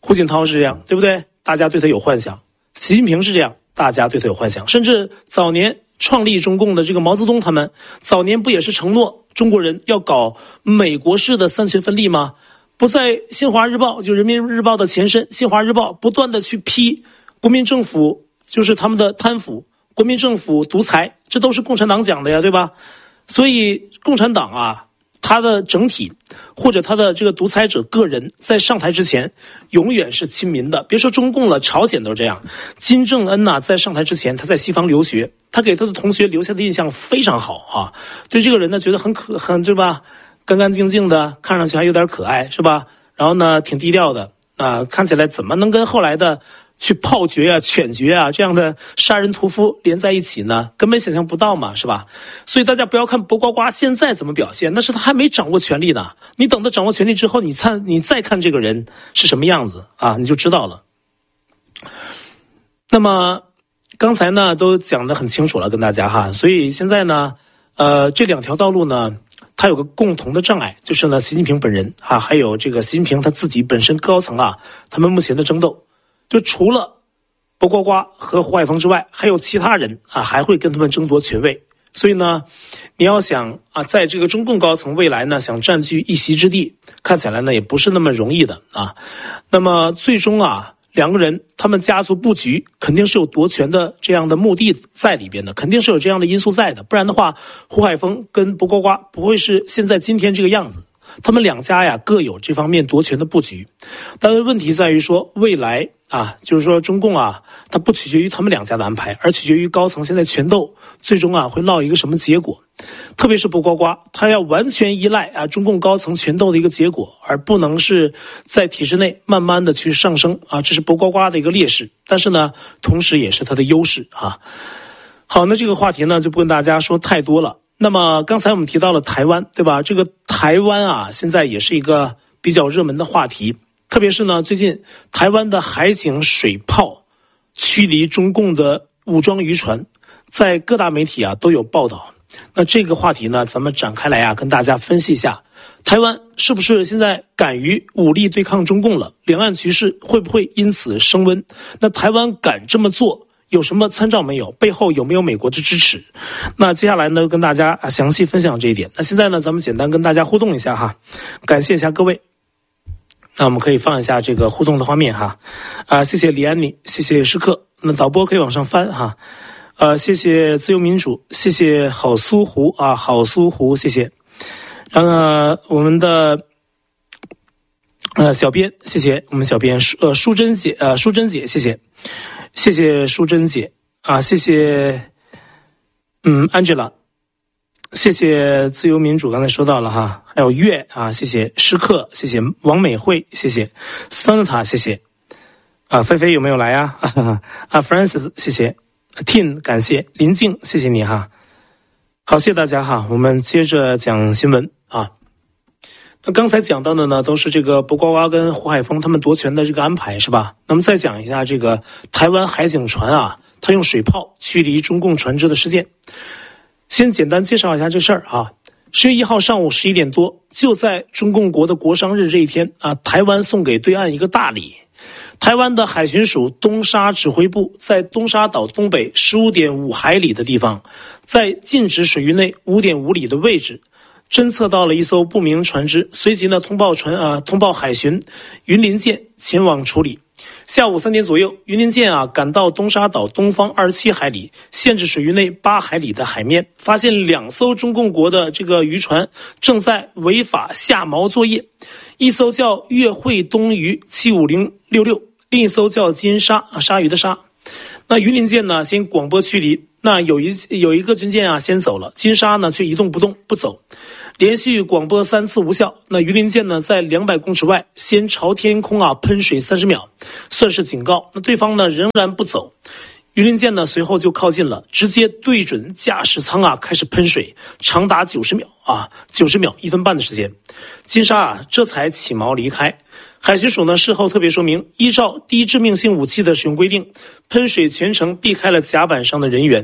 胡锦涛是这样，对不对？大家对他有幻想。习近平是这样，大家对他有幻想。甚至早年创立中共的这个毛泽东他们，早年不也是承诺中国人要搞美国式的三权分立吗？不在新华日报，就人民日报的前身新华日报不断的去批国民政府，就是他们的贪腐，国民政府独裁，这都是共产党讲的呀，对吧？所以共产党啊，他的整体或者他的这个独裁者个人在上台之前永远是亲民的。别说中共了，朝鲜都这样。金正恩呐、啊，在上台之前他在西方留学，他给他的同学留下的印象非常好啊，对这个人呢觉得很可很对吧，干干净净的，看上去还有点可爱是吧？然后呢挺低调的啊，看起来怎么能跟后来的去炮决啊、犬决啊这样的杀人屠夫连在一起呢？根本想象不到嘛，是吧？所以大家不要看薄瓜瓜现在怎么表现，那是他还没掌握权力呢。你等他掌握权力之后，你看你再看这个人是什么样子啊，你就知道了。那么刚才呢都讲得很清楚了，跟大家哈。所以现在呢，呃，这两条道路呢，它有个共同的障碍，就是呢，习近平本人啊，还有这个习近平他自己本身高层啊，他们目前的争斗。就除了薄瓜瓜和胡海峰之外，还有其他人啊，还会跟他们争夺权位。所以呢，你要想啊，在这个中共高层未来呢，想占据一席之地，看起来呢也不是那么容易的啊。那么最终啊，两个人他们家族布局肯定是有夺权的这样的目的在里边的，肯定是有这样的因素在的，不然的话，胡海峰跟薄瓜瓜不会是现在今天这个样子。他们两家呀各有这方面夺权的布局，但是问题在于说未来啊，就是说中共啊，它不取决于他们两家的安排，而取决于高层现在权斗最终啊会落一个什么结果。特别是薄瓜瓜，他要完全依赖啊中共高层权斗的一个结果，而不能是在体制内慢慢的去上升啊，这是薄瓜瓜的一个劣势，但是呢，同时也是他的优势啊。好，那这个话题呢就不跟大家说太多了。那么刚才我们提到了台湾，对吧？这个台湾啊，现在也是一个比较热门的话题，特别是呢，最近台湾的海警水炮驱离中共的武装渔船，在各大媒体啊都有报道。那这个话题呢，咱们展开来啊，跟大家分析一下，台湾是不是现在敢于武力对抗中共了？两岸局势会不会因此升温？那台湾敢这么做，有什么参照没有？背后有没有美国的支持？那接下来呢，跟大家详细分享这一点。那现在呢，咱们简单跟大家互动一下哈，感谢一下各位。那我们可以放一下这个互动的画面哈，啊、呃，谢谢李安妮，谢谢时刻。那导播可以往上翻哈，呃，谢谢自由民主，谢谢好苏湖啊，好苏湖，谢谢。然后呢，我们的呃小编，谢谢我们小编呃淑珍姐呃淑珍姐，谢谢。谢谢淑珍姐啊，谢谢，嗯 ，Angela， 谢谢自由民主，刚才说到了哈，还有月啊，谢谢时刻，谢谢王美惠，谢谢桑塔，谢谢啊，菲菲有没有来呀？啊, 啊 ，Francis， 谢谢 ，Tin， 感谢林静，谢谢你哈，好，谢谢大家哈，我们接着讲新闻啊。那刚才讲到的呢，都是这个薄瓜瓜跟胡海峰他们夺权的这个安排，是吧？那么再讲一下这个台湾海警船啊，他用水炮驱离中共船只的事件。先简单介绍一下这事儿啊。十月一号上午十一点多，就在中共国的国殇日这一天啊，台湾送给对岸一个大礼。台湾的海巡署东沙指挥部在东沙岛东北十五点五海里的地方，在禁止水域内五点五里的位置，侦测到了一艘不明船只，随即呢通报船啊通报海巡云林舰前往处理。下午三点左右，云林舰啊赶到东沙岛东方二十七海里，限制水域内八海里的海面，发现两艘中共国的这个渔船正在违法下锚作业，一艘叫粤汇东鱼七五零六六，另一艘叫金鲨啊鲨鱼的鲨。那云林舰呢先广播驱离，那有一有一个军舰啊先走了，金鲨呢却一动不动不走，连续广播三次无效。那云林舰呢在两百公尺外先朝天空啊喷水三十秒，算是警告。那对方呢仍然不走，云林舰呢随后就靠近了，直接对准驾驶舱啊开始喷水，长达九十秒啊九十秒一分半的时间，金鲨啊这才起锚离开。海巡署呢事后特别说明，依照低致命性武器的使用规定，喷水全程避开了甲板上的人员。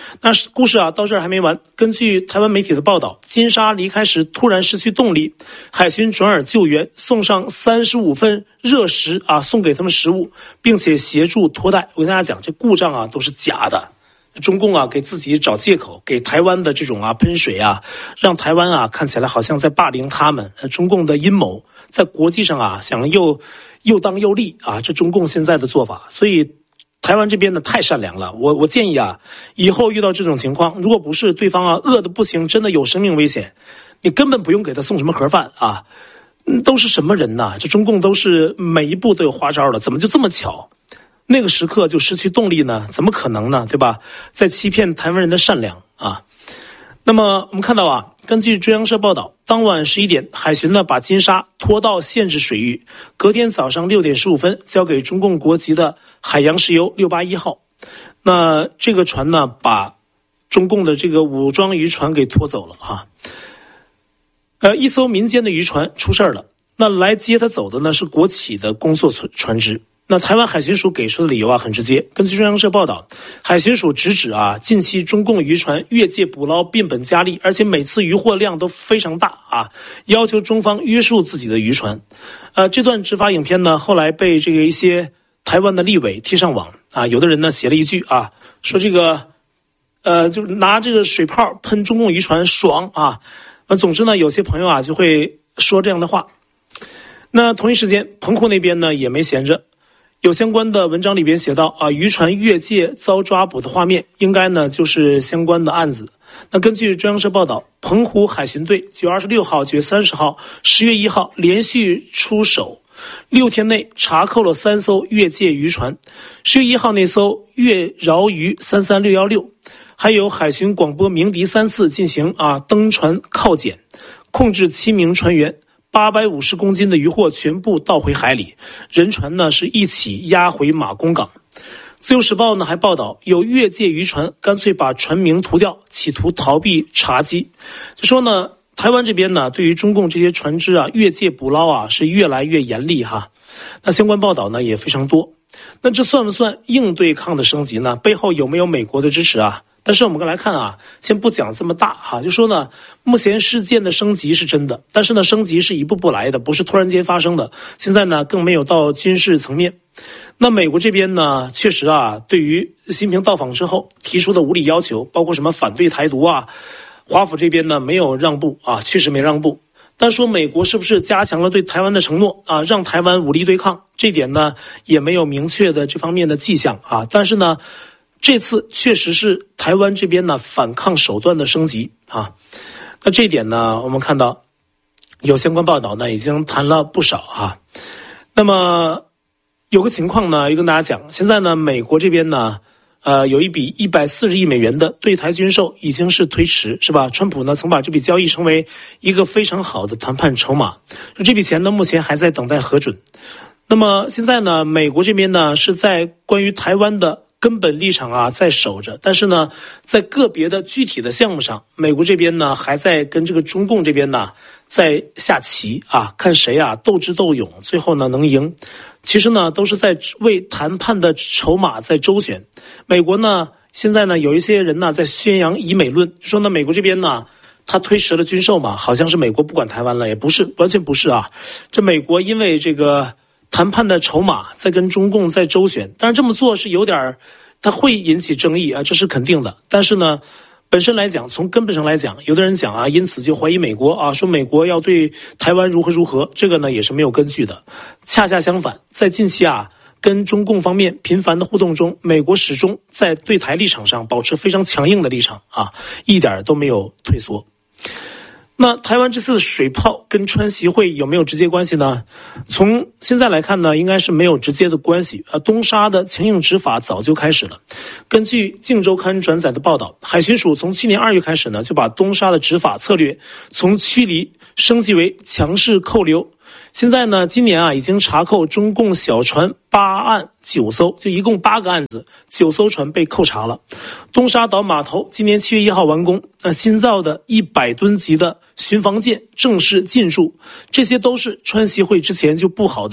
那故事啊到这儿还没完。根据台湾媒体的报道，金沙离开时突然失去动力，海巡转而救援，送上三十五份热食啊，送给他们食物，并且协助脱带。我跟大家讲，这故障啊都是假的。中共啊给自己找借口，给台湾的这种啊喷水啊，让台湾啊看起来好像在霸凌他们。中共的阴谋在国际上啊想又又当又立啊，这中共现在的做法。所以台湾这边呢太善良了，我我建议啊，以后遇到这种情况，如果不是对方啊饿得不行，真的有生命危险，你根本不用给他送什么盒饭啊。嗯，都是什么人呐？这中共都是每一步都有花招的，怎么就这么巧？那个时刻就失去动力呢？怎么可能呢？对吧？在欺骗台湾人的善良啊！那么我们看到啊，根据中央社报道，当晚十一点，海巡呢把金沙拖到限制水域，隔天早上六点十五分交给中共国籍的海洋石油六八一号。那这个船呢，把中共的这个武装渔船给拖走了啊。呃，一艘民间的渔船出事了，那来接他走的呢是国企的工作船只。那台湾海巡署给出的理由啊很直接，根据中央社报道，海巡署直指啊，近期中共渔船越界捕捞变本加厉，而且每次渔获量都非常大啊，要求中方约束自己的渔船。呃，这段执法影片呢，后来被这个一些台湾的立委贴上网啊，有的人呢写了一句啊，说这个呃，就是拿这个水炮喷中共渔船爽啊。那总之呢，有些朋友啊就会说这样的话。那同一时间，澎湖那边呢也没闲着。有相关的文章里边写到啊，渔船越界遭抓捕的画面，应该呢就是相关的案子。那根据中央社报道，澎湖海巡队九月二十六号、九月三十号、十月一号连续出手，六天内查扣了三艘越界渔船。十月一号那艘越饶渔三三六一六，还有海巡广播鸣笛三次进行啊登船靠检，控制七名船员。八百五十公斤的渔获全部倒回海里，人船呢是一起押回马公港。自由时报呢还报道，有越界渔船干脆把船名涂掉，企图逃避查缉。就说呢，台湾这边呢对于中共这些船只啊越界捕捞啊是越来越严厉哈。那相关报道呢也非常多。那这算不算硬对抗的升级呢？背后有没有美国的支持啊？但是我们来看啊，先不讲这么大哈，就说呢，目前事件的升级是真的，但是呢，升级是一步步来的，不是突然间发生的。现在呢，更没有到军事层面。那美国这边呢，确实啊，对于习近平到访之后提出的无理要求，包括什么反对台独啊，华府这边呢没有让步啊，确实没让步。但说美国是不是加强了对台湾的承诺啊，让台湾武力对抗，这点呢也没有明确的这方面的迹象啊。但是呢，这次确实是台湾这边呢反抗手段的升级啊。那这一点呢，我们看到有相关报道呢已经谈了不少啊。那么有个情况呢，也跟大家讲，现在呢美国这边呢呃，有一笔一百四十亿美元的对台军售已经是推迟，是吧？川普呢曾把这笔交易成为一个非常好的谈判筹码，这笔钱呢目前还在等待核准。那么现在呢，美国这边呢是在关于台湾的根本立场啊在守着，但是呢，在个别的具体的项目上，美国这边呢还在跟这个中共这边呢在下棋啊，看谁啊斗智斗勇，最后呢能赢。其实呢，都是在为谈判的筹码在周旋。美国呢，现在呢，有一些人呢在宣扬以美论，说呢，美国这边呢，他推迟了军售嘛，好像是美国不管台湾了，也不是，完全不是啊。这美国因为这个谈判的筹码在跟中共在周旋，当然这么做是有点，它会引起争议啊，这是肯定的。但是呢，本身来讲，从根本上来讲，有的人讲啊，因此就怀疑美国啊，说美国要对台湾如何如何，这个呢也是没有根据的。恰恰相反，在近期啊，跟中共方面频繁的互动中，美国始终在对台立场上保持非常强硬的立场啊，一点都没有退缩。那台湾这次水炮跟川习会有没有直接关系呢？从现在来看呢，应该是没有直接的关系。呃，东沙的强硬执法早就开始了。根据《镜周刊》转载的报道，海巡署从去年二月开始呢，就把东沙的执法策略从驱离升级为强势扣留。现在呢，今年啊已经查扣中共小船八案九艘，就一共八个案子，九艘船被扣查了。东沙岛码头今年七月一号完工，那新造的一百吨级的巡防舰正式进驻，这些都是川习会之前就布好的局。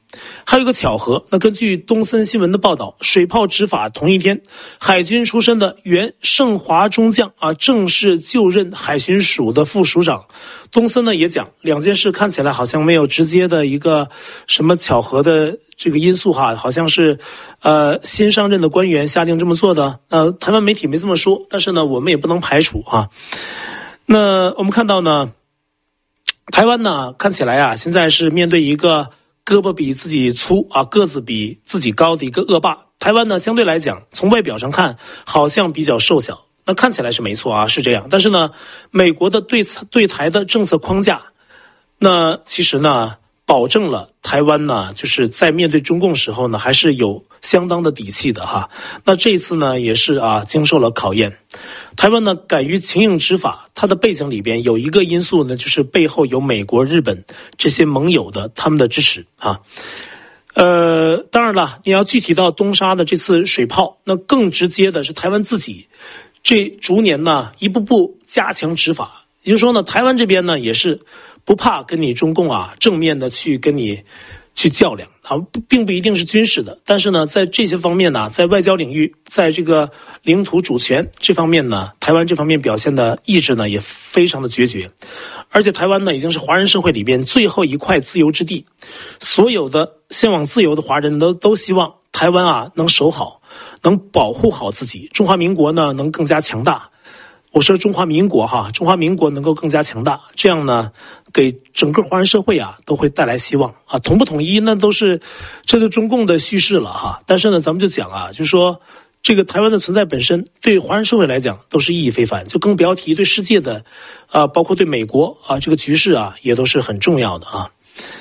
还有一个巧合，那根据东森新闻的报道，水炮执法同一天，海军出身的原盛华中将啊正式就任海巡署的副署长。东森呢也讲，两件事看起来好像没有直接的一个什么巧合的这个因素哈，好像是呃新上任的官员下令这么做的。呃，台湾媒体没这么说，但是呢我们也不能排除哈。那我们看到呢，台湾呢看起来啊现在是面对一个胳膊比自己粗啊，个子比自己高的一个恶霸。台湾呢，相对来讲，从外表上看，好像比较瘦小，那看起来是没错啊，是这样。但是呢，美国的对对台的政策框架，那其实呢，保证了台湾呢，就是在面对中共时候呢，还是有相当的底气的哈。那这一次呢，也是啊，经受了考验。台湾呢，敢于强硬执法，它的背景里边有一个因素呢，就是背后有美国、日本这些盟友的他们的支持啊。呃，当然了，你要具体到东沙的这次水炮，那更直接的是台湾自己，这逐年呢一步步加强执法。也就是说呢，台湾这边呢也是不怕跟你中共啊正面的去跟你去较量啊，并不一定是军事的，但是呢，在这些方面呢，在外交领域，在这个领土主权这方面呢，台湾这方面表现的意志呢也非常的决绝。而且台湾呢已经是华人社会里边最后一块自由之地，所有的向往自由的华人都都希望台湾啊能守好，能保护好自己，中华民国呢能更加强大。我说中华民国哈，中华民国能够更加强大，这样呢，给整个华人社会啊都会带来希望啊。统不统一那都是，这就中共的叙事了哈。但是呢，咱们就讲啊，就是说这个台湾的存在本身对华人社会来讲都是意义非凡，就更不要提对世界的，啊，包括对美国啊这个局势啊也都是很重要的啊。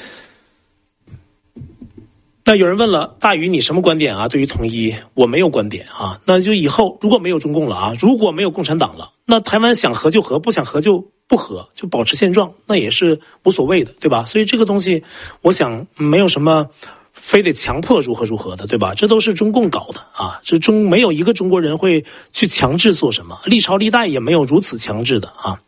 那有人问了，大宇你什么观点啊？对于统一，我没有观点啊。那就以后如果没有中共了啊，如果没有共产党了，那台湾想和就和，不想和就不和，就保持现状，那也是无所谓的，对吧？所以这个东西，我想没有什么非得强迫如何如何的，对吧？这都是中共搞的啊，这中没有一个中国人会去强制做什么，历朝历代也没有如此强制的啊。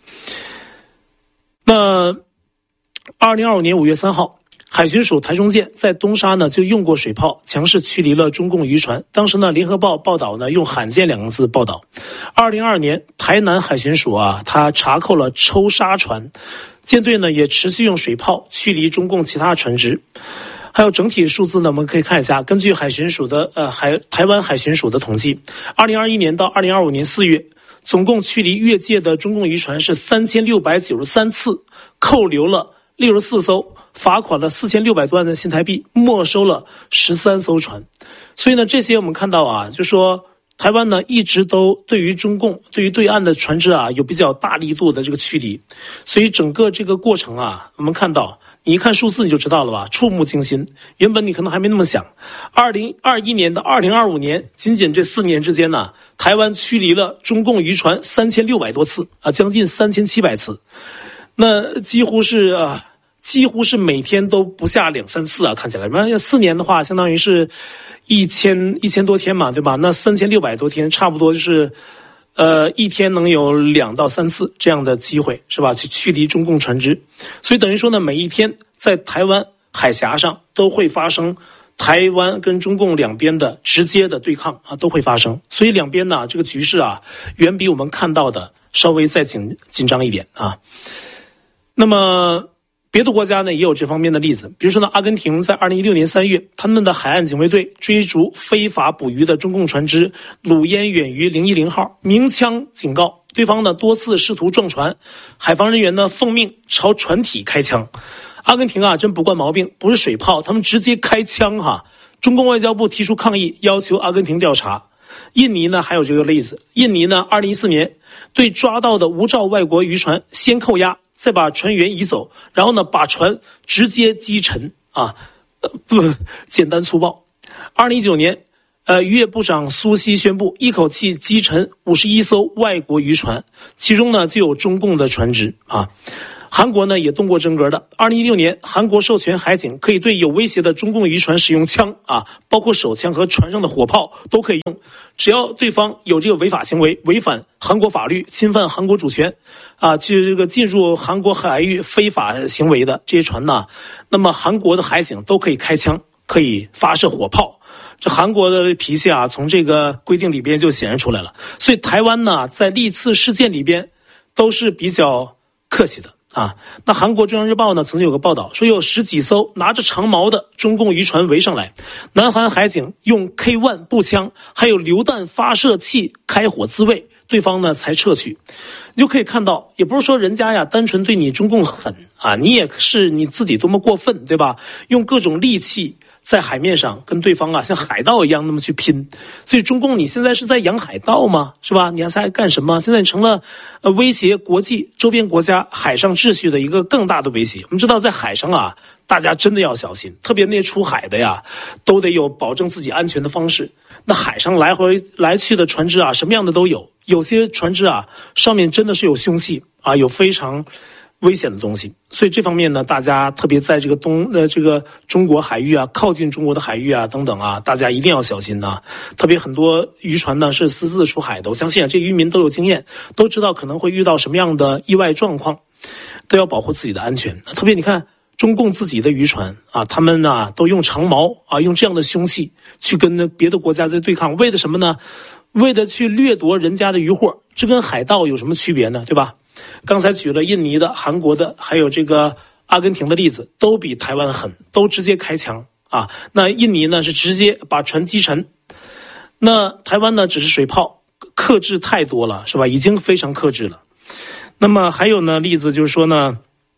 那二零二五年五月三号。海巡署台中舰在东沙呢就用过水炮，强势驱离了中共渔船。当时呢，联合报报道呢用罕见两个字报道。二零二二年，台南海巡署啊，他查扣了抽沙船，舰队呢也持续用水炮驱离中共其他船只。还有整体数字呢，我们可以看一下，根据海巡署的呃海台湾海巡署的统计，二零二一年到二零二五年四月，总共驱离越界的中共渔船是三千六百九十三次，扣留了六十四艘。罚款了四千六百多万的新台币，没收了十三艘船。所以呢，这些我们看到啊，就说台湾呢一直都对于中共、对于对岸的船只啊有比较大力度的这个驱离。所以整个这个过程啊，我们看到，你一看数字你就知道了吧，触目惊心。原本你可能还没那么想，二零二一年到二零二五年，仅仅这四年之间呢，台湾驱离了中共渔船三千六百多次啊，将近三千七百次，那几乎是啊。几乎是每天都不下两三次啊，看起来，那四年的话，相当于是一千一千多天嘛，对吧？那三千六百多天，差不多就是，呃，一天能有两到三次这样的机会，是吧？去驱离中共船只，所以等于说呢，每一天在台湾海峡上都会发生台湾跟中共两边的直接的对抗啊，都会发生。所以两边呢，这个局势啊，远比我们看到的稍微再紧紧张一点啊。那么。别的国家呢也有这方面的例子，比如说呢，阿根廷在二零一六年三月，他们的海岸警卫队追逐非法捕鱼的中共船只鲁烟远鱼零一零号，鸣枪警告对方呢，多次试图撞船，海防人员呢奉命朝船体开枪。阿根廷啊真不惯毛病，不是水炮，他们直接开枪哈。中共外交部提出抗议，要求阿根廷调查。印尼呢还有这个例子，印尼呢二零一四年对抓到的无照外国渔船先扣押。再把船员移走，然后呢，把船直接击沉啊，呃，不，简单粗暴。二零一九年，呃，渔业部长苏希宣布，一口气击沉五十一艘外国渔船，其中呢就有中共的船只啊。韩国呢也动过真格的。二零一六年，韩国授权海警可以对有威胁的中共渔船使用枪啊，包括手枪和船上的火炮都可以用，只要对方有这个违法行为，违反韩国法律，侵犯韩国主权，啊，去这个进入韩国海域非法行为的这些船呢，那么韩国的海警都可以开枪可以发射火炮。这韩国的脾气啊，从这个规定里边就显示出来了。所以台湾呢，在历次事件里边都是比较客气的啊。那韩国中央日报呢，曾经有个报道说，有十几艘拿着长矛的中共渔船围上来，南韩海警用 K 一 步枪还有榴弹发射器开火自卫，对方呢才撤去。你就可以看到，也不是说人家呀单纯对你中共狠啊，你也是你自己多么过分，对吧？用各种利器在海面上跟对方啊像海盗一样那么去拼。所以中共你现在是在养海盗吗？是吧？你还在干什么？现在你成了呃威胁国际周边国家海上秩序的一个更大的威胁。我们知道在海上啊，大家真的要小心，特别那些出海的呀，都得有保证自己安全的方式。那海上来回来去的船只啊，什么样的都有，有些船只啊上面真的是有凶器啊，有非常危险的东西。所以这方面呢，大家特别在这个东呃这个中国海域啊，靠近中国的海域啊等等啊，大家一定要小心呐。特别很多渔船呢是私自出海的，我相信啊，这渔民都有经验，都知道可能会遇到什么样的意外状况，都要保护自己的安全。特别你看中共自己的渔船啊，他们呢都用长矛啊，用这样的凶器去跟别的国家在对抗，为的什么呢？为的去掠夺人家的渔获，这跟海盗有什么区别呢？对吧？刚才举了印尼的、韩国的，还有这个阿根廷的例子，都比台湾狠，都直接开枪啊。那印尼呢是直接把船击沉，那台湾呢只是水炮，克制太多了，是吧？已经非常克制了。那么还有呢例子就是说呢。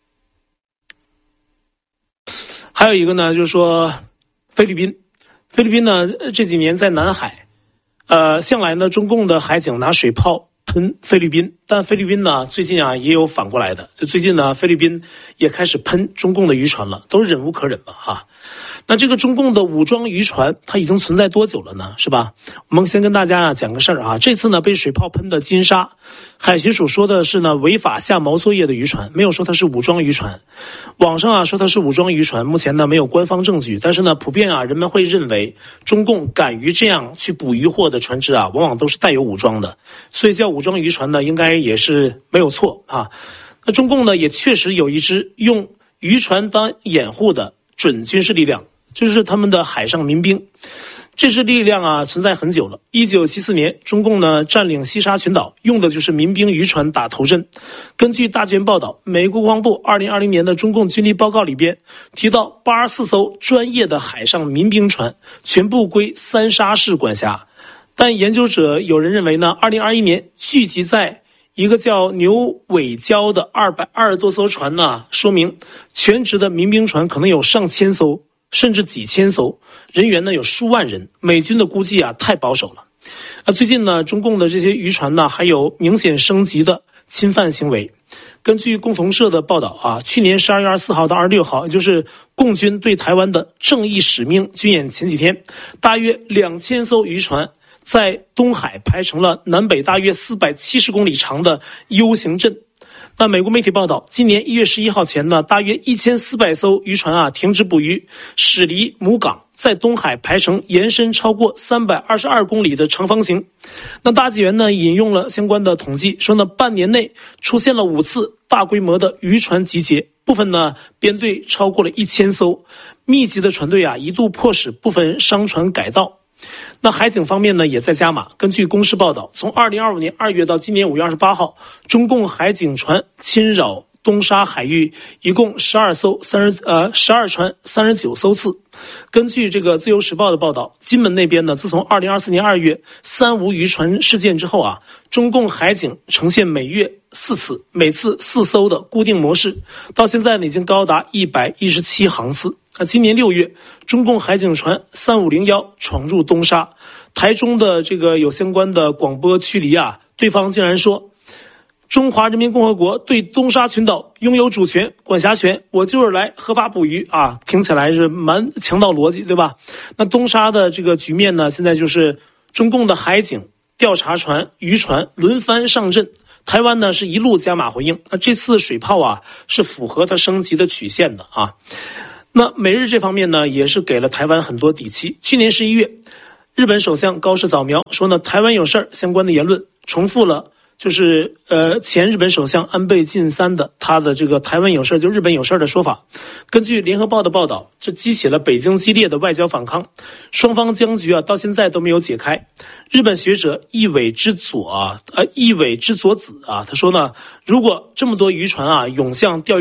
还有一个呢，就是说菲律宾，菲律宾呢这几年在南海，呃，向来呢中共的海警拿水炮喷菲律宾，但菲律宾呢最近啊也有反过来的，就最近呢菲律宾也开始喷中共的渔船了，都是忍无可忍吧哈。那这个中共的武装渔船它已经存在多久了呢？是吧？我们先跟大家啊讲个事儿啊，这次呢被水炮喷的金沙，海巡署说的是呢违法下锚作业的渔船，没有说它是武装渔船。网上啊说它是武装渔船，目前呢没有官方证据，但是呢普遍啊人们会认为中共敢于这样去捕鱼获的船只啊，往往都是带有武装的，所以叫武装渔船呢应该也是没有错啊。那中共呢也确实有一支用渔船当掩护的准军事力量，就是他们的海上民兵。这支力量啊存在很久了，一九七四年中共呢占领西沙群岛，用的就是民兵渔船打头阵。根据大卷报道，美国国防部二零二零年的中共军力报告里边提到，八十四艘专业的海上民兵船全部归三沙市管辖。但研究者有人认为呢，二零二一年聚集在一个叫牛尾礁的二百二十多艘船呢，说明全职的民兵船可能有上千艘，甚至几千艘，人员呢有数万人。美军的估计啊太保守了。啊，最近呢，中共的这些渔船呢还有明显升级的侵犯行为。根据共同社的报道啊，去年十二月二十四号到二十六号，也就是共军对台湾的正义使命军演前几天，大约两千艘渔船在东海排成了南北大约四百七十公里长的 U 型阵。那美国媒体报道，今年一月十一号前呢，大约一千四百艘渔船啊停止捕鱼，驶离母港，在东海排成延伸超过三百二十二公里的长方形。那大纪元呢引用了相关的统计，说呢半年内出现了五次大规模的渔船集结，部分呢编队超过了一千艘，密集的船队啊一度迫使部分商船改道。那海警方面呢也在加码。根据公示报道，从二零二五年二月到今年五月二十八号，中共海警船侵扰东沙海域一共十二艘三十呃十二船三十九艘次。根据这个自由时报的报道，金门那边呢，自从二零二四年二月三无渔船事件之后啊，中共海警呈现每月四次，每次四艘的固定模式，到现在呢已经高达一百一十七航次。那今年六月，中共海警船三五零一闯入东沙，台中的这个有相关的广播驱离啊，对方竟然说中华人民共和国对东沙群岛拥有主权、管辖权，我就是来合法捕鱼啊，听起来是蛮强盗逻辑，对吧？那东沙的这个局面呢，现在就是中共的海警、调查船、渔船轮番上阵，台湾呢是一路加码回应。那这次水炮啊，是符合它升级的曲线的啊。那美日这方面呢，也是给了台湾很多底气。去年十一月，日本首相高市早苗说呢，台湾有事儿相关的言论，重复了就是呃前日本首相安倍晋三的他的这个台湾有事就日本有事的说法。根据联合报的报道，这激起了北京激烈的外交反抗，双方僵局啊到现在都没有解开。日本学者一尾之佐啊，呃一尾之佐子啊，他说呢，如果这么多渔船啊涌向钓鱼